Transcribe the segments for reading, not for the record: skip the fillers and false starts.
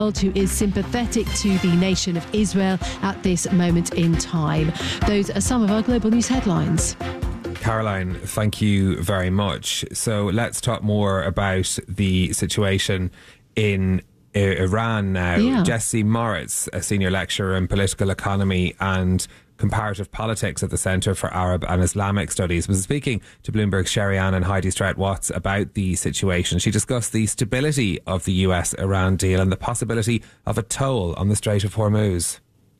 who is sympathetic to the nation of Israel at this moment in time. Those are some of our global news headlines. Caroline, thank you very much. So let's talk more about the situation in Iran now. Yeah. Jesse Moritz, a senior lecturer in political economy and comparative politics at the Centre for Arab and Islamic Studies, was speaking to Bloomberg's Sherry Ann and Heidi Strout-Watts about the situation. She discussed the stability of the US-Iran deal and the possibility of a toll on the Strait of Hormuz.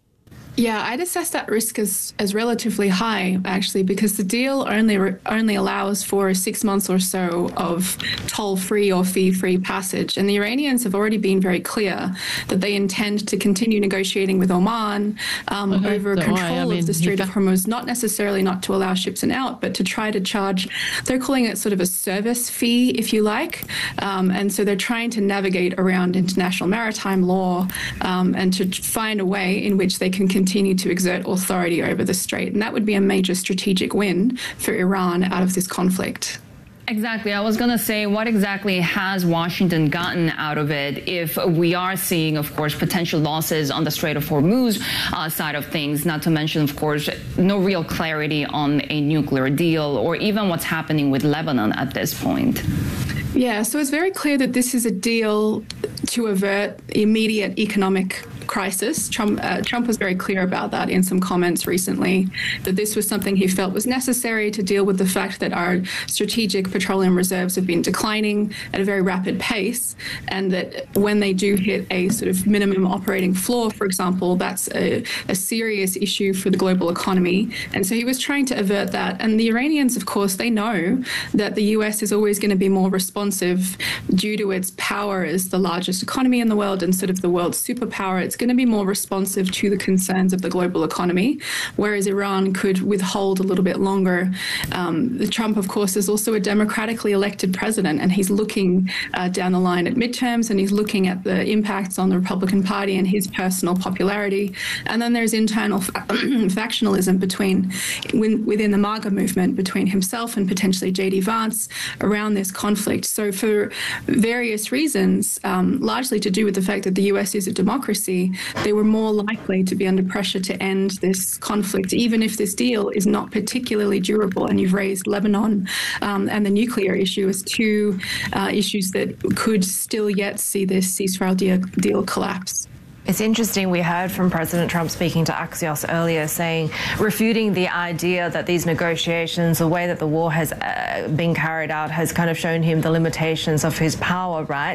Yeah, I'd assess that risk as relatively high, actually, because the deal only allows for 6 months or so of toll-free or fee-free passage. And the Iranians have already been very clear that they intend to continue negotiating with Oman over control of the Strait of Hormuz, not necessarily not to allow ships in out, but to try to charge, they're calling it sort of a service fee, if you like. And so they're trying to navigate around international maritime law and to find a way in which they can continue to exert authority over the strait. And that would be a major strategic win for Iran out of this conflict. Exactly. I was going to say, what exactly has Washington gotten out of it if we are seeing, of course, potential losses on the Strait of Hormuz side of things, not to mention, of course, no real clarity on a nuclear deal or even what's happening with Lebanon at this point? Yeah, so it's very clear that this is a deal to avert immediate economic crisis. Trump was very clear about that in some comments recently, that this was something he felt was necessary to deal with the fact that our strategic petroleum reserves have been declining at a very rapid pace, and that when they do hit a sort of minimum operating floor, for example, that's a serious issue for the global economy. And so he was trying to avert that. And the Iranians, of course, they know that the US is always going to be more responsive due to its power as the largest economy in the world and sort of the world's superpower. It's going to be more responsive to the concerns of the global economy, whereas Iran could withhold a little bit longer. Trump, of course, is also a democratically elected president, and he's looking down the line at midterms, and he's looking at the impacts on the Republican Party and his personal popularity. And then there's internal factionalism within the MAGA movement between himself and potentially J.D. Vance around this conflict. So for various reasons, largely to do with the fact that the US is a democracy, they were more likely to be under pressure to end this conflict, even if this deal is not particularly durable. And you've raised Lebanon and the nuclear issue as two issues that could still yet see this ceasefire deal collapse. It's interesting, we heard from President Trump speaking to Axios earlier saying, refuting the idea that these negotiations, the way that the war has been carried out has kind of shown him the limitations of his power, right?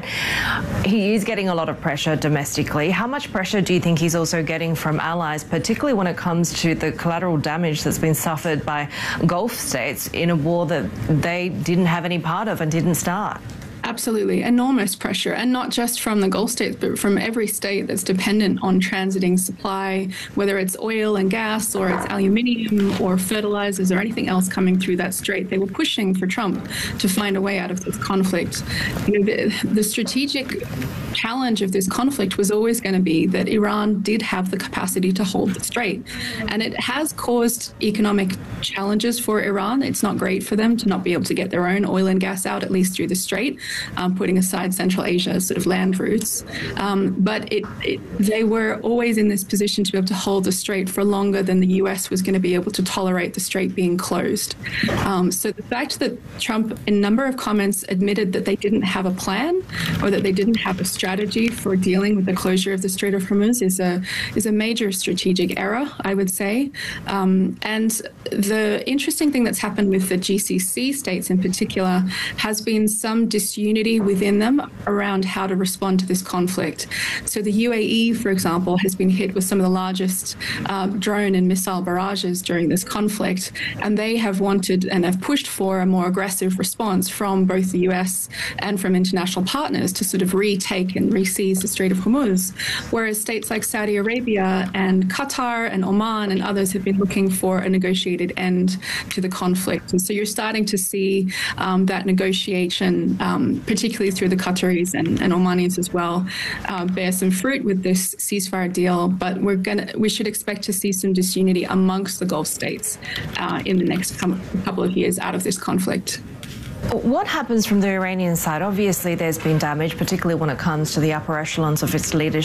He is getting a lot of pressure domestically. How much pressure do you think he's also getting from allies, particularly when it comes to the collateral damage that's been suffered by Gulf states in a war that they didn't have any part of and didn't start? Absolutely. Enormous pressure, and not just from the Gulf states, but from every state that's dependent on transiting supply, whether it's oil and gas or it's aluminium or fertilizers or anything else coming through that strait. They were pushing for Trump to find a way out of this conflict. You know, the strategic challenge of this conflict was always going to be that Iran did have the capacity to hold the strait. And it has caused economic challenges for Iran. It's not great for them to not be able to get their own oil and gas out, at least through the strait. Putting aside Central Asia sort of land routes. But they were always in this position to be able to hold the strait for longer than the US was going to be able to tolerate the strait being closed. So the fact that Trump, in a number of comments, admitted that they didn't have a plan or that they didn't have a strategy for dealing with the closure of the Strait of Hormuz is a major strategic error, I would say. And the interesting thing that's happened with the GCC states in particular has been some disunity within them around how to respond to this conflict. So the UAE, for example, has been hit with some of the largest drone and missile barrages during this conflict, and they have wanted and have pushed for a more aggressive response from both the US and from international partners to sort of retake and re-seize the Strait of Hormuz, whereas states like Saudi Arabia and Qatar and Oman and others have been looking for a negotiated end to the conflict. And so you're starting to see that negotiation, particularly through the Qataris and Omanis as well, bear some fruit with this ceasefire deal. But we should expect to see some disunity amongst the Gulf states in the next couple of years out of this conflict. What happens from the Iranian side? Obviously, there's been damage, particularly when it comes to the upper echelons of its leadership.